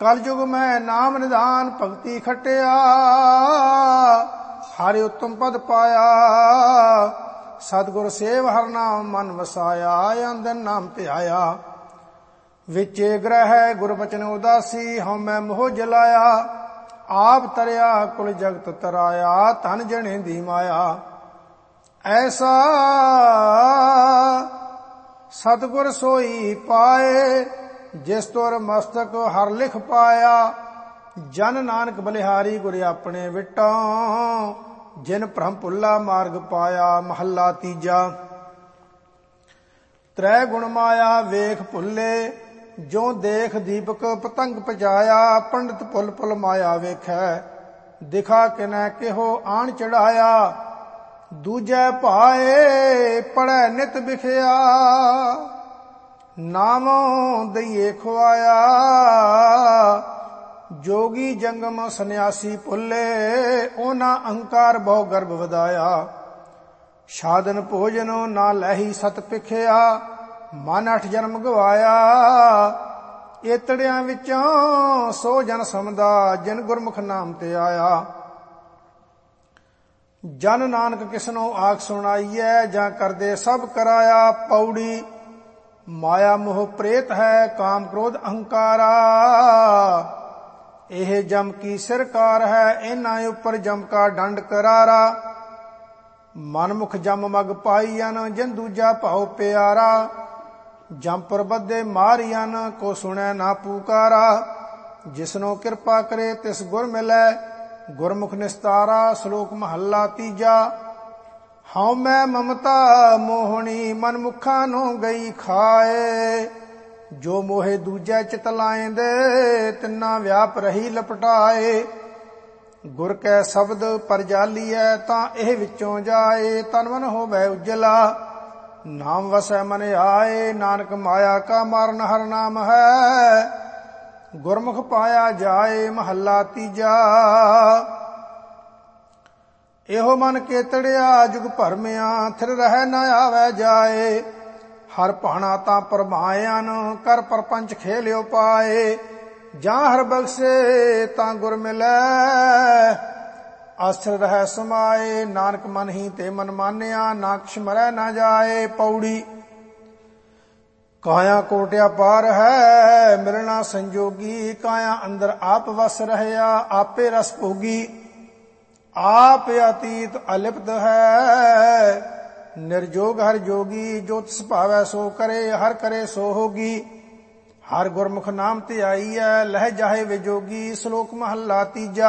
कलयुग में नाम निधान भगति खटिया, हरि उत्तम पद पाया। सतगुर सेव हर नाम मन वसाया, अंदन नाम ध्याया। विचे ग्रह गुर बचन उदासी, हम मैं मोह जलाया। आप तरया कुल जगत तराया, धन जने दी माया। ऐसा सतगुर सोई पाए, जिस तुर मस्तक हर लिख पाया। जन नानक बलिहारी गुर अपने विटा, जिन भ्रम भुल्ला मार्ग पाया। महला तीजा। त्रै गुण माया वेख भुल्ले, जो देख दीपक पतंग पजाया। पंडित पुल पुल माया वेखै, दिखा किनै किहो आन चढ़ाया। दूजै भाए पढ़ै नित बिखया, नामों दइए खुआया। जोगी जंगम सन्यासी भुल्ले, ओना अहंकार बहु गर्भ वधाया। साधन भोजन ना लही सत पिखया, मन 8 जन्म गवाया। एतड़ियां विचों सो जन समदा, जिन गुरमुख नाम ते आया। जन नानक किसनो आख सुनाईऐ, जां करदे सब कराया। पौड़ी माया मोह प्रेत है, काम क्रोध अहंकारा। एह जम की सिरकार है, इन्हां उपर जम का दंड करारा। मनमुख जम मग पाईयन, जिन दूजा भाव प्यारा। जम पर बदे मारियन, को सुनै ना पुकारा। जिसनो कृपा करे तिस गुर मिलै, गुरमुख निस्तारा। श्लोक महला तीजा। हाँ मैं ममता मोहनी, मनमुखा नो गई खाए। जो मोहे दूजै चित लाएंदे, तिन्ना व्याप रही लपटाए। गुर कै शब्द पर जालीऐ, तां एह विचों जाए। तन मन होवै उजला, नाम वसै मन आए। नानक माया का मारन हर नाम है, गुरमुख पाया जाए। महला तीजा। एहो मन केतड़िया, जुग भरमिया, थिर रह न आवे जाए। हर भाना तां परमायन, कर परपंच खेलियो पाए। जां हर बख्शे तां गुर मिलै, आश्रय रह समाए। नानक मन ही ते मन मानिया, नाकश मरै न जाए। पौड़ी काया कोटिया पार है, मिलना संजोगी। काया अंदर आप वस रहया, आपे रस भोगी। आप अतीत अलिप्त है, निर्जोग हर जोगी। जो तिस भावै सो करे, हर करे सो होगी। हर गुरमुख नाम ते आई है, लह जाहे विजोगी। श्लोक महला तीजा।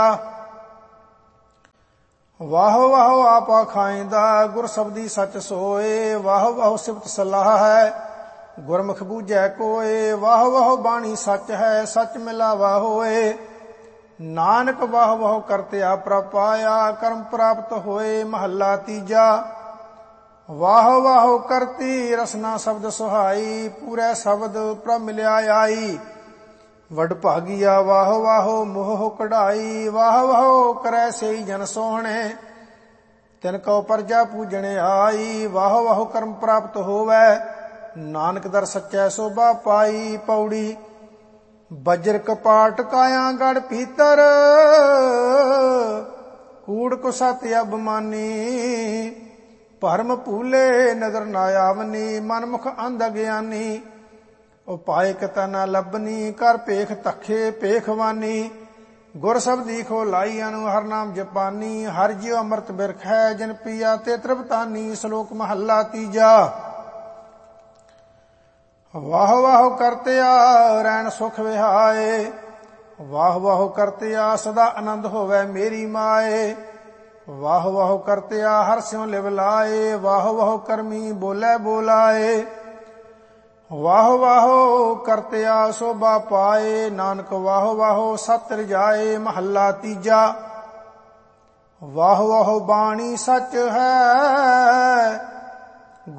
वाहो वाहो आपा खाइंदा, गुर शब्दी सच सोए। वाहो वाहो सिफत सलाह है, गुरमुख बूझै कोए। वाहो वाहो बाणी सच है, सच मिलावा होए। नानक वाह वाह करते आप पाया, कर्म प्राप्त होए। महला तीजा। वाह वाह करती रसना शब्द सुहाई, पूरे शब्द प्रभ मिल्या आई। वड भागिया वाह वाह मोह कढ़ाई। वाह वाह करै सेई जन सोहणे, तिनको प्रजा पूजने आई। वाह वाह कर्म प्राप्त होवै, नानक दर सच्चै शोभा पाई। पौड़ी बज्र कपाट काया गढ़ भीतर, कूड़ कुसत अबमानी। भरम भूले नजर ना आवनी, मनमुख अंध अज्ञानी। उपाय कित न लभनी, कर पेख तखे पेखवानी। गुर शब्दी खो लाई अनु, हर नाम जपानी। हर जियो अमृत बिरख है, जिन पिया ते तृप्तानी। श्लोक महला तीजा। वाह वाह करतिया रैन सुख विहाए। वाह वाह करतिया सदा आनंद होवै मेरी माए। वाह वाह करतिया हर स्यों लिव लाए। वाह वाह करमी बोले बोलाए। वाह वाह करतिया शोभा पाए। नानक वाह वाह सत जाए। महला तीजा। वाह वाह बाणी सच है,